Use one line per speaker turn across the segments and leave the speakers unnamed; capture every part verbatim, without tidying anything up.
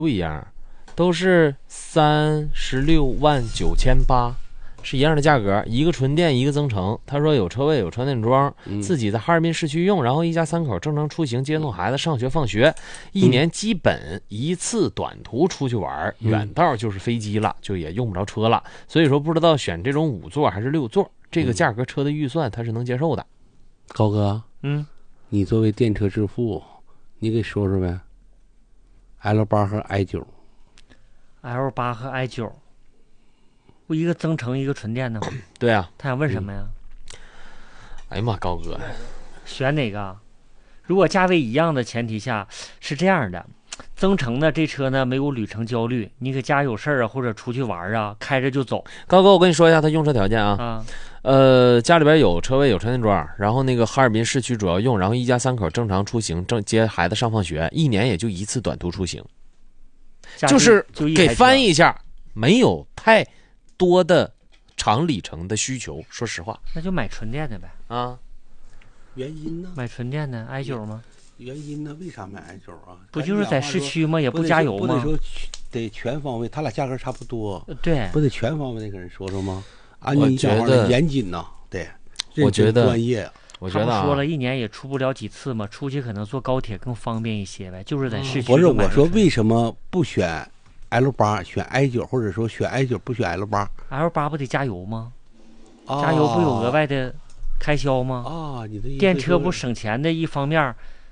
不一样，都是三十六万九千八，是一样的价格，一个纯电一个增程。他说有车位有车内装，
嗯、
自己在哈尔滨市区用，然后一家三口正常出行接送孩子上学放学，一年基本一次短途出去玩，
嗯、
远道就是飞机了，就也用不着车了。所以说不知道选这种五座还是六座，这个价格车的预算他是能接受的。
高哥，
嗯，
你作为电车之父，你给说说呗。L 八和 I 九
，L 八和 I 九，不一个增程一个纯电的吗？
对啊，
他想问什么呀？
嗯、哎呀妈，高哥，
选哪个？如果价位一样的前提下，是这样的，增程的这车呢没有旅程焦虑，你搁家有事儿啊，或者出去玩啊，开着就走。
高哥，我跟你说一下他用车条件啊。
啊。
呃，家里边有车位有车内装，然后那个哈尔滨市区主要用，然后一家三口正常出行，正接孩子上放学，一年也就一次短途出行，就是给翻译一下，没有太多的长里程的需求。说实话，
那就买纯电的呗。
啊，
原因呢？
买纯电的 I 九吗？
原因呢？为啥买 I 九啊？
不就是在市区吗？也不加油吗？
不得说得全方位，他俩价格差不多。
对，
不得全方位的跟人说说吗？按
我
你讲话
的
严谨呐，对，
我觉得
专业。
我觉得、啊、
说了一年也出不了几次嘛，出去可能坐高铁更方便一些呗，就是在市区、嗯。
不是我说为什么不选 L 八，选 I 九，或者说选 I 九不选 L 八
？L 八不得加油吗？
啊、
加油不有额外的开销吗？
啊，你的意思
电车不省钱的一方面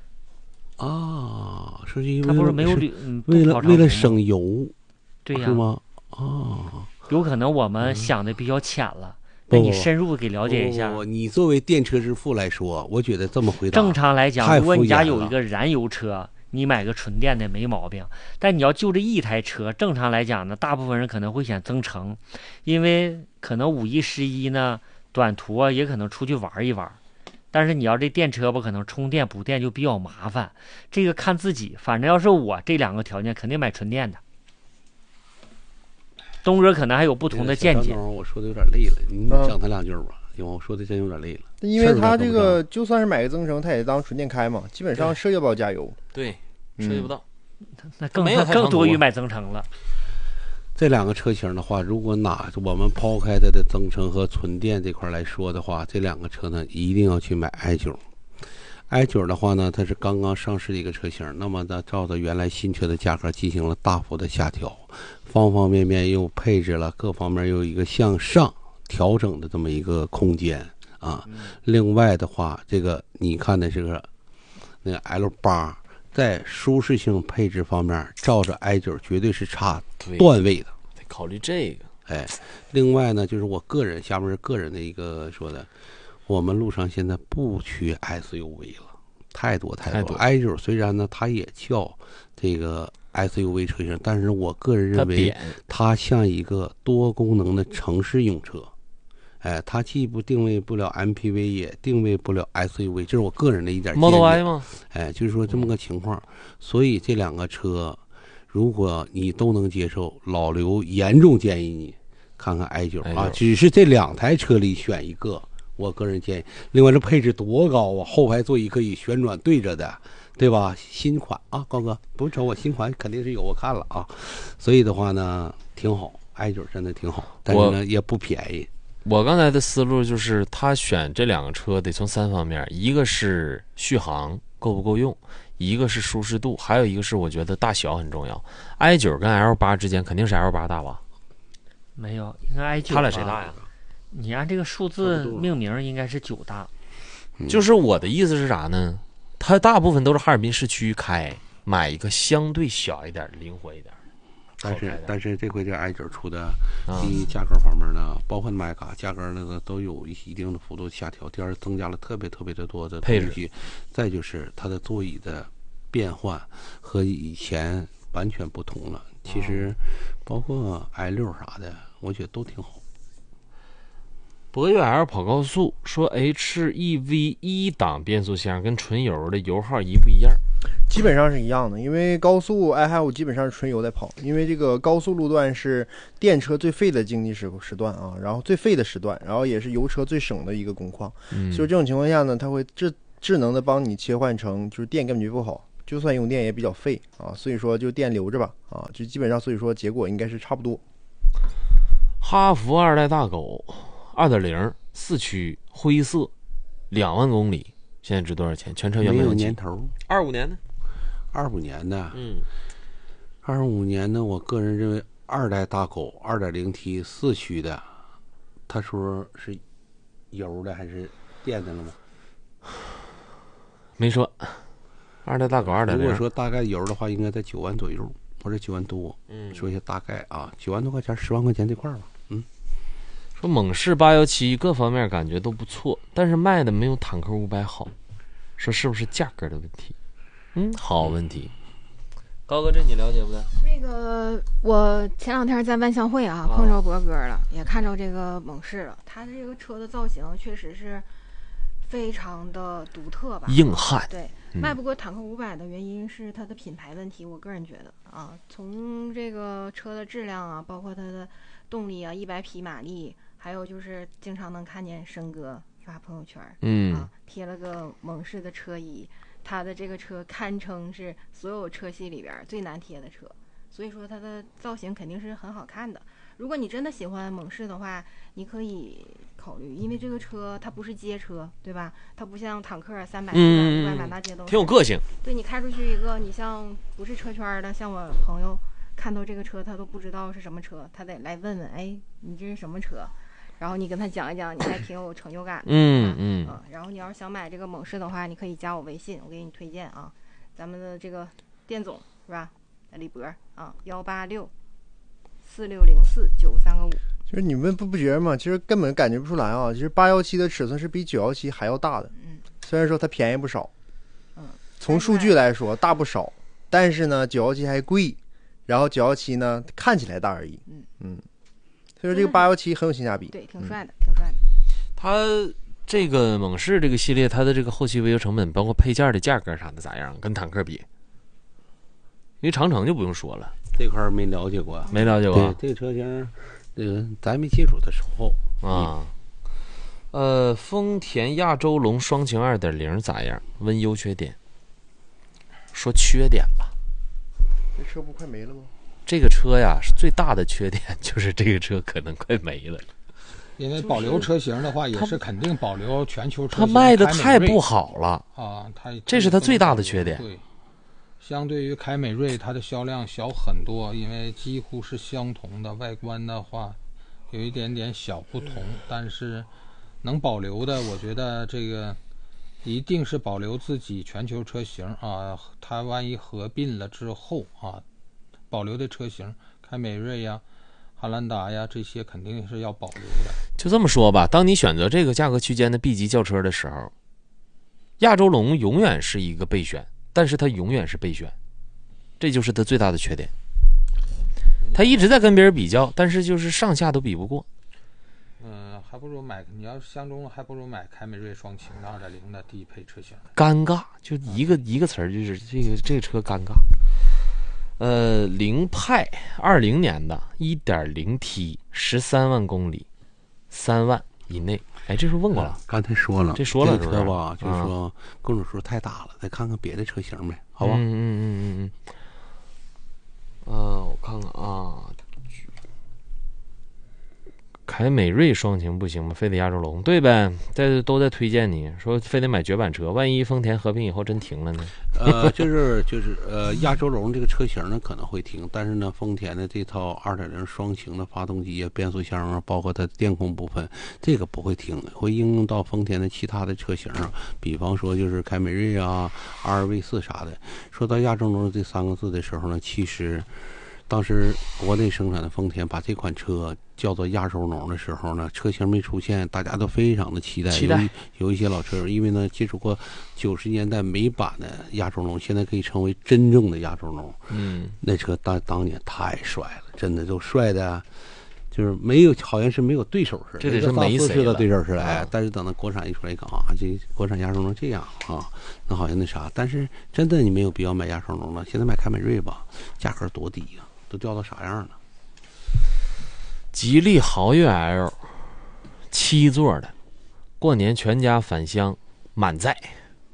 啊，是因为
它不是没有旅，
嗯，为了为了省油，
对呀、啊，
是吗？啊，
有可能我们想的比较浅了。那你深入给了解一下。
不不不你作为电车之父来说，我觉得这么回答
正常来讲，如果你家有一个燃油车，你买个纯电的没毛病。但你要就这一台车，正常来讲呢，大部分人可能会选增程，因为可能五一十一呢，短途啊也可能出去玩一玩。但是你要这电车吧，可能充电补电就比较麻烦。这个看自己，反正要是我这两个条件，肯定买纯电的。东哥可能还有不同的见解。
我说的有点累了，你讲他两句吧，因为我说的真有点累了。
因为他这个就算是买个增程，他也当纯电开嘛，基本上涉及不到加油。
对，涉及不到，
嗯、那更那更多于买增程了。
这两个车型的话，如果拿我们抛开它的增程和纯电这块来说的话，这两个车呢，一定要去买 I 九。I 九的话呢，它是刚刚上市的一个车型，那么呢，照着原来新车的价格进行了大幅的下调，方方面面又配置了各方面又有一个向上调整的这么一个空间啊。另外的话，这个你看的这个那个 L 八，在舒适性配置方面，照着 I 九绝对是差段位的，
得考虑这个。
哎，另外呢，就是我个人下面是个人的一个说的。我们路上现在不缺 S U V 了，太多太多。I 九虽然呢，它也叫这个 S U V 车型，但是我个人认为它像一个多功能的城市用车。哎，它既不定位不了 M P V， 也定位不了 S U V， 这是我个人的一点见解。
Model Y 吗？
哎，就是说这么个情况。所以这两个车，如果你都能接受，老刘严重建议你看看 I 九啊，只是这两台车里选一个。我个人建议，另外这配置多高啊！后排座椅可以旋转对着的，对吧？新款啊，高哥不是瞅我新款肯定是有，我看了啊，所以的话呢，挺好 ，I 九真的挺好，但是呢也不便宜。
我刚才的思路就是，他选这两个车得从三方面，一个是续航够不够用，一个是舒适度，还有一个是我觉得大小很重要。I 九跟 L 八之间肯定是 L 八大吧？
没有，应该 I 九。
他俩谁大呀？
你按这个数字命名应该是九大，
就是我的意思是啥呢？它大部分都是哈尔滨市区开，买一个相对小一点、灵活一点。
但是但是这回这 I 九出的，第一价格方面呢，包括麦卡价格那个都有一定的幅度下调，第二增加了特别特别的多的
配置，
再就是它的座椅的变换和以前完全不同了。其实包括 I 六啥的，我觉得都挺好。
博越 L 跑高速说 H E V 一档变速箱跟纯油的油耗一不一样？
基本上是一样的，因为高速 i 哈五基本上是纯油在跑，因为这个高速路段是电车最费的经济时时段啊，然后最费的时段，然后也是油车最省的一个工况。嗯，所以这种情况下呢，它会智智能的帮你切换成就是电根本就不好， 就算用电也比较费啊，所以说就电留着吧啊，就基本上所以说结果应该是差不多。
哈弗二代大狗 二点零 四驱灰色，两万公里，现在值多少钱？全车原
没
本
有年头。
二五年的，
二五年的，
嗯，
二五年的，我个人认为二代大狗 二点零 T 四驱的，他说是油的还是电的了吗？
没说。二代大狗二点零，
如果说大概油的话，应该在九万左右，或者九万多。
嗯，
说一下大概啊，九万多块钱，十万块钱这块吧。嗯，
说猛士八一七各方面感觉都不错，但是卖的没有坦克五百好，说是不是价格的问题？嗯，好问题。高哥，这你了解不了？
那个我前两天在万象汇啊碰着博哥了，也看着这个猛士了。他的这个车的造型确实是非常的独特吧，
硬汉。
对，卖不过坦克五百的原因是它的品牌问题，我个人觉得啊，从这个车的质量啊，包括它的动力啊，一百匹马力，还有就是经常能看见申哥发朋友圈，
嗯
啊，贴了个猛士的车衣。它的这个车堪称是所有车系里边最难贴的车，所以说它的造型肯定是很好看的。如果你真的喜欢猛士的话，你可以考虑，因为这个车它不是街车，对吧？它不像坦克三百、四百、五百满大街都
挺有个性。
对，你开出去一个，你像不是车圈的，像我朋友看到这个车，他都不知道是什么车，他得来问问，哎，你这是什么车？然后你跟他讲一讲，你还挺有成就感的。
嗯嗯
嗯。然后你要是想买这个猛士的话，你可以加我微信，我给你推荐啊，咱们的这个店总是吧？李博啊，幺八六四六零四九三个五。
其实你们不不觉得吗？其实根本感觉不出来啊。其实八一七的尺寸是比九一七还要大的。
嗯。
虽然说它便宜不少。
嗯。
从数据来说大不少，但是呢九一七还贵，然后九一七呢看起来大而已。
嗯
嗯。所以说这个八一七很有性价比。
对，挺帅的，挺帅的。
它这个猛士这个系列，它的这个后期维修成本，包括配件的价格啥的咋样？跟坦克比？因为长城就不用说了，
这块没了解过，
没了解过。
对，这个车型，这个咱没接触的时候
啊。呃，丰田亚洲龙双擎 二点零 咋样？问优缺点。说缺点吧。
这车不快没了吗？
这个车呀，是最大的缺点就是这个车可能快没了。
因为保留车型的话，也是肯定保留全球车型。
它卖的太不好了
啊，它
这是它最大的缺点。
对，相对于凯美瑞，它的销量小很多，因为几乎是相同的外观的话，有一点点小不同，但是能保留的，我觉得这个一定是保留自己全球车型啊。它万一合并了之后啊。保留的车型，凯美瑞呀、汉兰达呀，这些肯定是要保留的。
就这么说吧，当你选择这个价格区间的 B 级轿车的时候，亚洲龙永远是一个备选，但是它永远是备选，这就是它最大的缺点。它一直在跟别人比较，但是就是上下都比不过。
嗯，还不如买，你要相中了，还不如买凯美瑞双擎的 二点零 的低配车型。
尴尬，就一个一个词儿，就是这个这个车尴尬。呃，凌派二零年的 一点零 T 十三万公里，三万以内。哎，这是问过了，
刚才说了，
这说了
这车吧，就是说公里数太大了，再看看别的车型呗，好吧？
嗯嗯嗯嗯嗯。呃，我看看啊，凯美瑞双擎不行吗？非得亚洲龙？对呗，在都在推荐你说非得买绝版车，万一丰田合并以后真停了呢？
呃，就是就是呃，亚洲龙这个车型呢可能会停，但是呢，丰田的这套 二点零 双擎的发动机啊、变速箱啊，包括它电控部分，这个不会停，会应用到丰田的其他的车型上，比方说就是凯美瑞啊、R V 四啥的。说到亚洲龙这三个字的时候呢，其实当时国内生产的丰田把这款车叫做亚洲龙的时候呢，车型没出现，大家都非常的期待。
期待
有, 有一些老车友，因为呢接触过九十年代美版的亚洲龙，现在可以称为真正的亚洲龙。
嗯，
那车当当年太帅了，真的都帅的，就是没有，好像是没有对手似的。
这得是没谁
的对手似的。哎，
啊、
但是等到国产一出来，啊，这国产亚洲龙这样啊，那好像那啥。但是真的你没有必要买亚洲龙了，现在买凯美瑞吧，价格多低呀、啊，都掉到啥样了？
吉利豪越 L 七座的，过年全家返乡满载，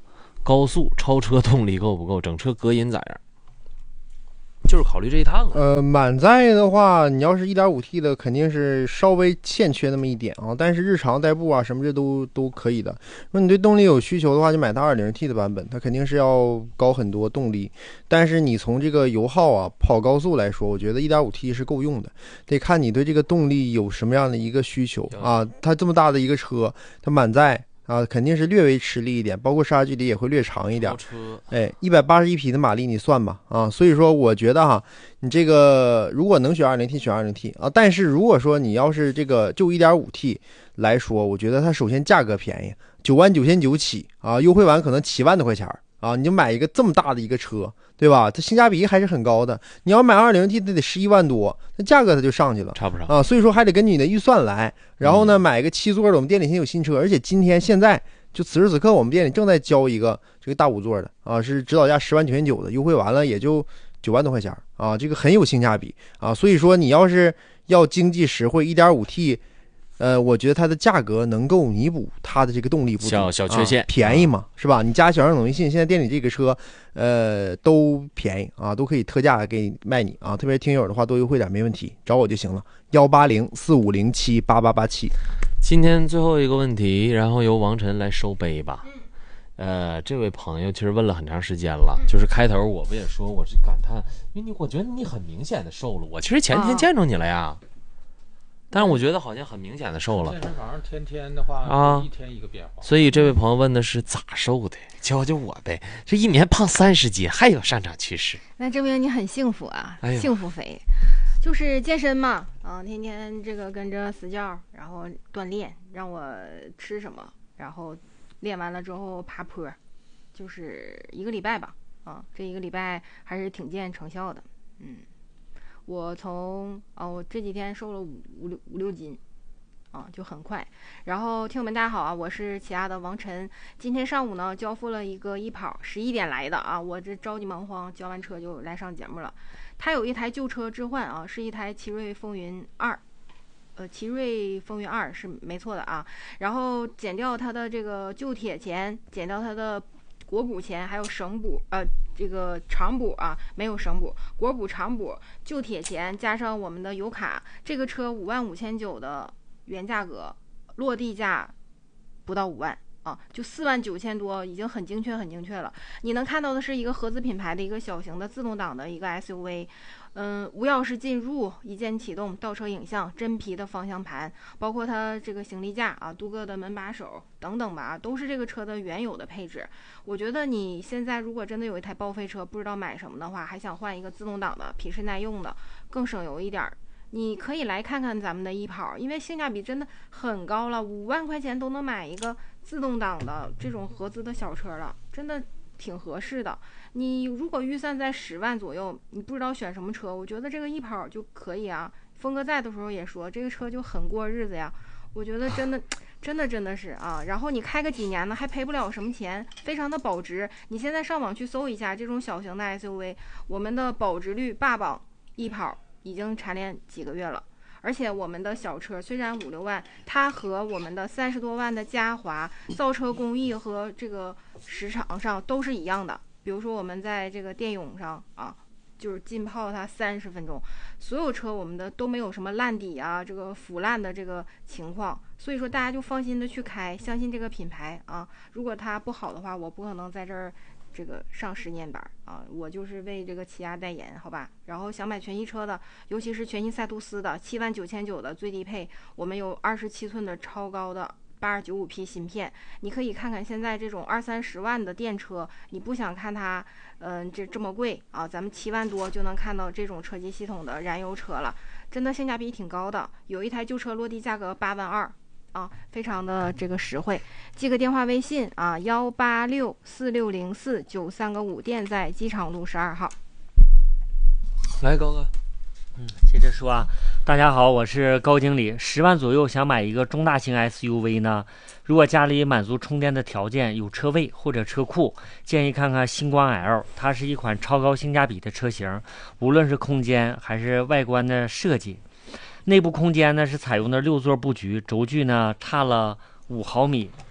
高速超车动力够不够，整车隔音咋样？就是考虑这一趟啊。
呃，满载的话，你要是 一点五 T 的，肯定是稍微欠缺那么一点啊。但是日常代步啊什么这都都可以的。如果你对动力有需求的话，就买它 二点零 T 的版本，它肯定是要高很多动力。但是你从这个油耗啊、跑高速来说，我觉得 一点五 T 是够用的。得看你对这个动力有什么样的一个需求啊。它这么大的一个车，它满载啊，肯定是略微吃力一点，包括刹车距离也会略长一点。哎，一百八十一匹的马力，你算吧啊。所以说，我觉得哈，你这个如果能选 二点零 T， 选 二点零 T 啊。但是如果说你要是这个就 一点五 T 来说，我觉得它首先价格便宜，九万九千九起啊，优惠完可能七万多块钱啊，你就买一个这么大的一个车，对吧？它性价比还是很高的。你要买 二点零 T 得得十一万多，那价格它就上去了，
差不上
啊。所以说还得根据你的预算来。然后呢，买个七座的，我们店里现在有新车，而且今天现在就此时此刻我们店里正在交一个这个大五座的啊，是指导价十万九千九的，优惠完了也就九万多块钱啊，这个很有性价比啊。所以说你要是要经济实惠 一点五 T。呃，我觉得它的价格能够弥补它的这个动力不足，
小小缺陷、
啊，便宜嘛，是吧？你加小样冷微信，现在店里这个车，呃，都便宜啊，都可以特价给卖你啊。特别是听友的话，多优惠点没问题，找我就行了。幺八零四五零七八八八七。
今天最后一个问题，然后由王晨来收杯吧。呃，这位朋友其实问了很长时间了，就是开头我不也说我是感叹，因为你我觉得你很明显的瘦了，我其实前天见着你了呀。但是我觉得好像很明显的瘦了。
健身房天天的话
啊，
一天一个变化。
所以这位朋友问的是咋瘦的？教教我呗。这一年胖三十斤，还有上涨趋势。
那证明你很幸福啊，
哎、
幸福肥，就是健身嘛，啊，天天这个跟着死教，然后锻炼，让我吃什么，然后练完了之后爬坡，就是一个礼拜吧，啊，这一个礼拜还是挺见成效的，嗯。我从啊，我这几天瘦了五五六五六斤，啊，就很快。然后听友们大家好啊，我是起亚的王晨。今天上午呢，交付了一个一跑，十一点来的啊，我这着急忙慌，交完车就来上节目了。他有一台旧车置换啊，是一台奇瑞风云二，呃，奇瑞风云二是没错的啊。然后减掉它的这个旧铁钱，减掉它的国补钱，还有省补，呃。这个长补啊，没有省补，国补长补，旧铁钱加上我们的油卡，这个车五万五千九的原价格，落地价不到五万啊，就四万九千多，已经很精确很精确了。你能看到的是一个合资品牌的一个小型的自动挡的一个 S U V， 嗯，无钥匙进入，一键启动，倒车影像，真皮的方向盘，包括它这个行李架啊，镀铬的门把手等等吧，都是这个车的原有的配置。我觉得你现在如果真的有一台报废车，不知道买什么的话，还想换一个自动挡的，皮实耐用的，更省油一点，你可以来看看咱们的一跑，因为性价比真的很高了，五万块钱都能买一个自动挡的这种合资的小车了，真的挺合适的。你如果预算在十万左右，你不知道选什么车，我觉得这个一跑就可以啊。峰哥在的时候也说这个车就很过日子呀，我觉得真的真的真的是啊。然后你开个几年呢，还赔不了什么钱，非常的保值。你现在上网去搜一下这种小型的 S U V， 我们的保值率霸榜一跑已经蝉联几个月了。而且我们的小车虽然五六万，它和我们的三十多万的嘉华造车工艺和这个市场上都是一样的。比如说我们在这个电泳上啊，就是浸泡它三十分钟，所有车我们的都没有什么烂底啊，这个腐烂的这个情况，所以说大家就放心的去开，相信这个品牌啊。如果它不好的话，我不可能在这儿这个上十年班啊，我就是为这个起亚代言，好吧。然后想买全新车的，尤其是全新赛途斯的七万九千九的最低配，我们有二十七寸的超高的八二九五 P 芯片，你可以看看现在这种二三十万的电车，你不想看它，嗯、呃，这这么贵啊，咱们七万多就能看到这种车机系统的燃油车了，真的性价比挺高的。有一台旧车落地价格八万二。啊，非常的这个实惠，记个电话微信啊，幺八六四六零四九三个五，店在机场路十二号。
来，高哥，
嗯，接着说啊，大家好，我是高经理。十万左右想买一个中大型 S U V 呢，如果家里满足充电的条件，有车位或者车库，建议看看星光 L， 它是一款超高性价比的车型，无论是空间还是外观的设计。内部空间呢是采用的六座布局，轴距呢差了五毫米，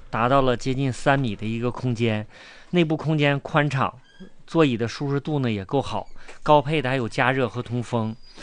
达到了接近三米的一个空间，内部空间宽敞，座椅的舒适度呢也够好，高配的还有加热和通风。